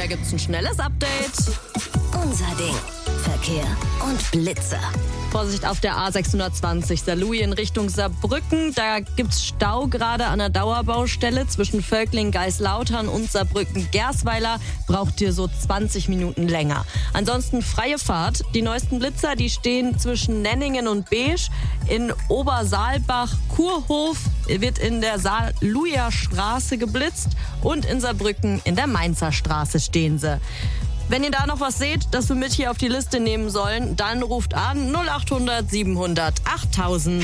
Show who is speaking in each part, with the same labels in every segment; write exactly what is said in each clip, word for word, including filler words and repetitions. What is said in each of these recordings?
Speaker 1: gibt's ein schnelles Update.
Speaker 2: Unser Ding. Verkehr und Blitzer.
Speaker 1: Vorsicht auf der A sechshundertzwanzig Saarlouis in Richtung Saarbrücken. Da gibt's Stau gerade an der Dauerbaustelle zwischen Völkling, Geislautern und Saarbrücken-Gersweiler. Braucht ihr so zwanzig Minuten länger. Ansonsten freie Fahrt. Die neuesten Blitzer, die stehen zwischen Nenningen und Beesch. In Obersaalbach-Kurhof wird in der Saarlouier Straße geblitzt und in Saarbrücken in der Mainzer Straße stehen sie. Wenn ihr da noch was seht, das wir mit hier auf die Liste nehmen sollen, dann ruft an null acht hundert siebenhundert achttausend.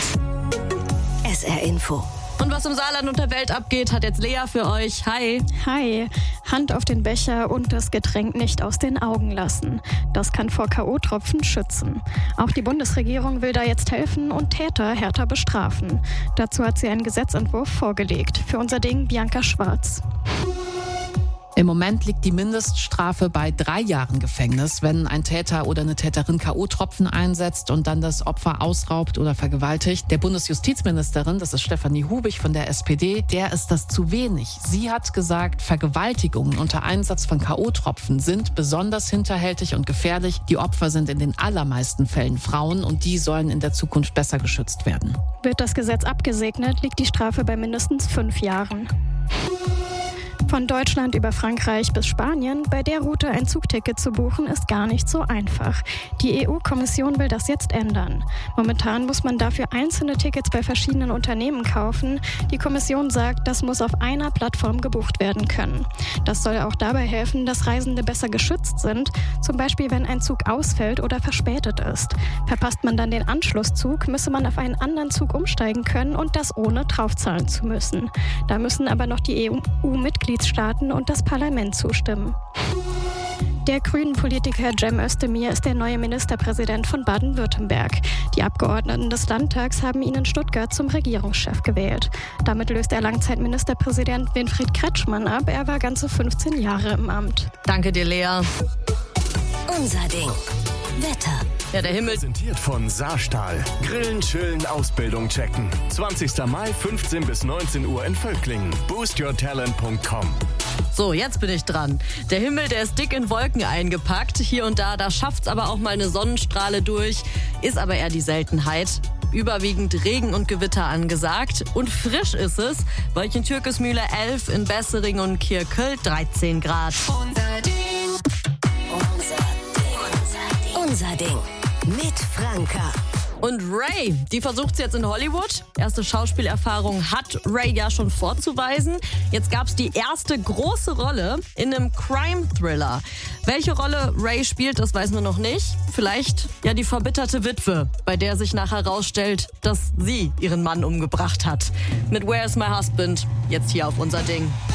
Speaker 2: S R Info.
Speaker 1: Und was im Saarland und der Welt abgeht, hat jetzt Lea für euch. Hi.
Speaker 3: Hi. Hand auf den Becher und das Getränk nicht aus den Augen lassen. Das kann vor K O-Tropfen schützen. Auch die Bundesregierung will da jetzt helfen und Täter härter bestrafen. Dazu hat sie einen Gesetzentwurf vorgelegt. Für unser Ding Bianca Schwarz.
Speaker 4: Im Moment liegt die Mindeststrafe bei drei Jahren Gefängnis, wenn ein Täter oder eine Täterin K O-Tropfen einsetzt und dann das Opfer ausraubt oder vergewaltigt. Der Bundesjustizministerin, das ist Stefanie Hubig von der S P D, der ist das zu wenig. Sie hat gesagt, Vergewaltigungen unter Einsatz von K O-Tropfen sind besonders hinterhältig und gefährlich. Die Opfer sind in den allermeisten Fällen Frauen und die sollen in der Zukunft besser geschützt werden.
Speaker 3: Wird das Gesetz abgesegnet, liegt die Strafe bei mindestens fünf Jahren. Von Deutschland über Frankreich bis Spanien, bei der Route ein Zugticket zu buchen, ist gar nicht so einfach. Die E U-Kommission will das jetzt ändern. Momentan muss man dafür einzelne Tickets bei verschiedenen Unternehmen kaufen. Die Kommission sagt, das muss auf einer Plattform gebucht werden können. Das soll auch dabei helfen, dass Reisende besser geschützt sind, zum Beispiel wenn ein Zug ausfällt oder verspätet ist. Verpasst man dann den Anschlusszug, müsse man auf einen anderen Zug umsteigen können und das ohne draufzahlen zu müssen. Da müssen aber noch die E U-Mitgliedstaaten und das Parlament zustimmen. Der Grünen-Politiker Cem Özdemir ist der neue Ministerpräsident von Baden-Württemberg. Die Abgeordneten des Landtags haben ihn in Stuttgart zum Regierungschef gewählt. Damit löst er Langzeitministerpräsident Winfried Kretschmann ab. Er war ganze fünfzehn Jahre im Amt.
Speaker 1: Danke dir, Lea.
Speaker 2: Unser Ding. Wetter.
Speaker 1: Ja, der Himmel.
Speaker 5: Präsentiert von Saarstahl. Grillen, chillen, Ausbildung checken. zwanzigster Mai, fünfzehn bis neunzehn Uhr in Völklingen. boost your talent punkt com.
Speaker 1: So, jetzt bin ich dran. Der Himmel, der ist dick in Wolken eingepackt. Hier und da, da schafft's aber auch mal eine Sonnenstrahle durch. Ist aber eher die Seltenheit. Überwiegend Regen und Gewitter angesagt. Und frisch ist es. Bei euch in Türkismühle elf, in Bessering und Kirköln dreizehn Grad.
Speaker 2: Unser Ding. Unser Ding. Unser Ding. Mit Franka.
Speaker 1: Und Ray, die versucht's jetzt in Hollywood. Erste Schauspielerfahrung hat Ray ja schon vorzuweisen. Jetzt gab's die erste große Rolle in einem Crime-Thriller. Welche Rolle Ray spielt, das weiß man noch nicht. Vielleicht ja die verbitterte Witwe, bei der sich nachher herausstellt, dass sie ihren Mann umgebracht hat. Mit Where's My Husband? Jetzt hier auf Unser Ding.